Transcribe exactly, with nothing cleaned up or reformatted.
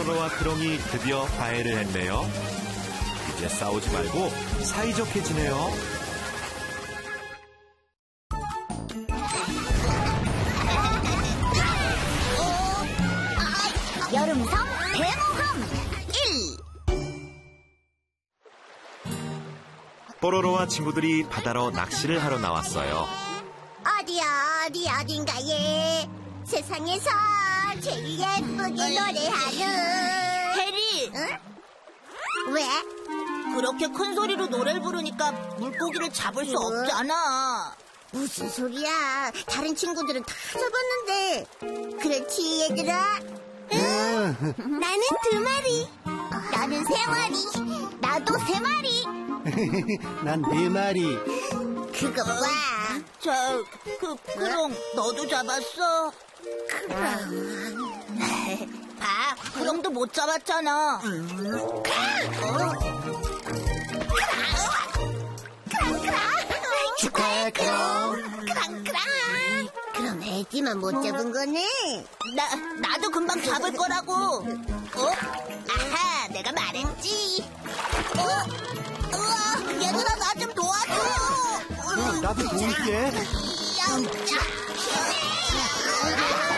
뽀로로와 크롱이 드디어 화해를 했네요. 이제 싸우지 말고 사이좋게 지내요. 여름섬 대모험 일. 뽀로로와 친구들이 바다로 낚시를 하러 나왔어요. 어디야 어디 어딘가에 세상에서 제일 예쁘게 노래하는 해리! 응? 왜? 그렇게 큰 소리로 노래를 부르니까 물고기를 잡을 수 뭐? 없잖아. 무슨 소리야? 다른 친구들은 다 잡았는데. 그렇지 얘들아? 응. 나는 두 마리. 나는 세 마리. 나도 세 마리. 난 네 마리. 그것 봐. 저, 그, 크롱, 너도 잡았어? 그럼. 봐, 크롱도 못 잡았잖아. 축하해, 크롱. 크랑크랑. 그럼 에디만 못 잡은 거네. 나, 나도 금방 잡을 거라고. 어? 아하, 내가 말했지. 어? 우와, 얘들아, 나 좀 도와줘. 어, 나도 도울게. 야, 야.